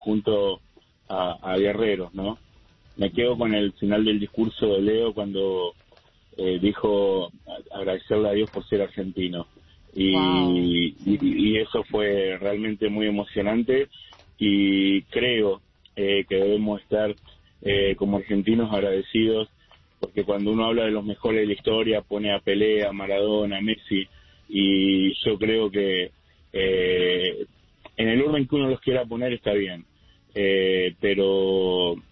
junto a guerreros, ¿no? Me quedo con el final del discurso de Leo cuando dijo agradecerle a Dios por ser argentino. Y eso fue realmente muy emocionante y creo que debemos estar como argentinos agradecidos, porque cuando uno habla de los mejores de la historia pone a Pelé, a Maradona, a Messi, y yo creo que en el orden que uno los quiera poner está bien, pero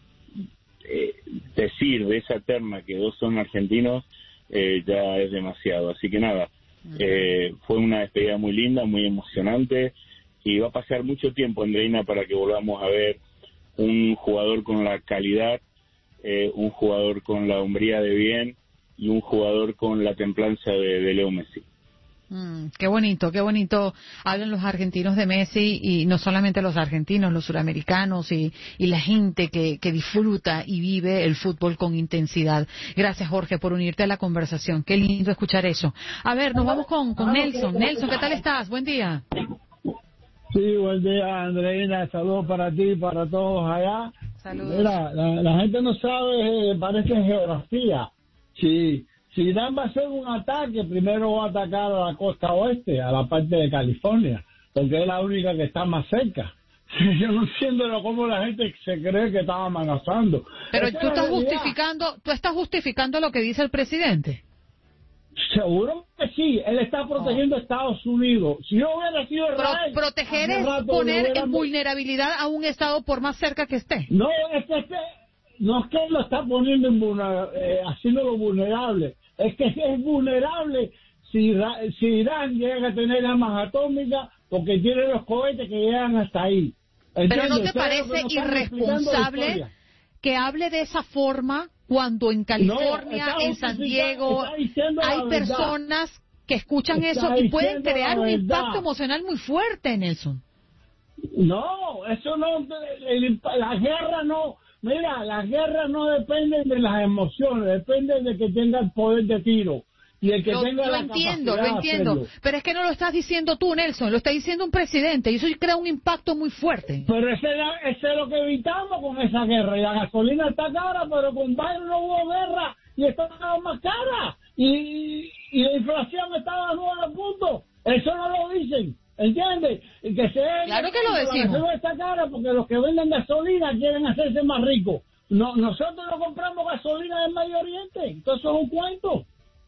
decir de esa terna que dos son argentinos ya es demasiado. Así que nada, fue una despedida muy linda, muy emocionante, y va a pasar mucho tiempo, Andreina, para que volvamos a ver un jugador con la calidad, un jugador con la hombría de bien y un jugador con la templanza de Leo Messi. Qué bonito hablan los argentinos de Messi, y no solamente los argentinos, los suramericanos y la gente que disfruta y vive el fútbol con intensidad. Gracias, Jorge, por unirte a la conversación. Qué lindo escuchar eso. A ver, nos vamos con Nelson. Nelson, ¿qué tal estás? Buen día. Sí, buen día, Andreina. Saludos para ti y para todos allá. Saludos. Mira, la gente no sabe, parece geografía. Si Irán va a hacer un ataque, primero va a atacar a la costa oeste, a la parte de California, porque es la única que está más cerca. Yo no entiendo cómo la gente se cree que estaba amenazando. Pero tú estás justificando lo que dice el presidente. Seguro que sí, él está protegiendo a Estados Unidos. Si yo hubiera sido Israel, proteger es poner en vulnerabilidad a un Estado por más cerca que esté. No, es que él lo está poniendo haciéndolo vulnerable. Es que es vulnerable si Irán llega a tener armas atómicas, porque tiene los cohetes que llegan hasta ahí. ¿Pero no te parece irresponsable que hable de esa forma cuando en California, en San Diego, hay personas que escuchan eso y pueden crear un impacto emocional muy fuerte, Nelson? No, eso no, la guerra no, mira, las guerras no dependen de las emociones, dependen de que tenga el poder de tiro. Y el que tenga lo la entiendo, hacerlo. pero es que no lo estás diciendo tú, Nelson, lo está diciendo un presidente, y eso crea un impacto muy fuerte. Pero ese es lo que evitamos con esa guerra, y la gasolina está cara, pero con Biden no hubo guerra, y está más cara, y la inflación estaba a 9 puntos, eso no lo dicen, ¿entiendes? Claro que lo decimos. La gasolina está cara porque los que venden gasolina quieren hacerse más ricos. No, nosotros no compramos gasolina del Medio Oriente, entonces eso es un cuento.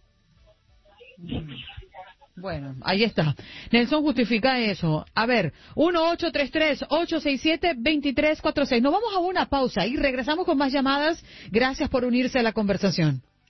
Bueno, ahí está. Nelson justifica eso. A ver, 1-833-867-2346. Nos vamos a una pausa y regresamos con más llamadas. Gracias por unirse a la conversación.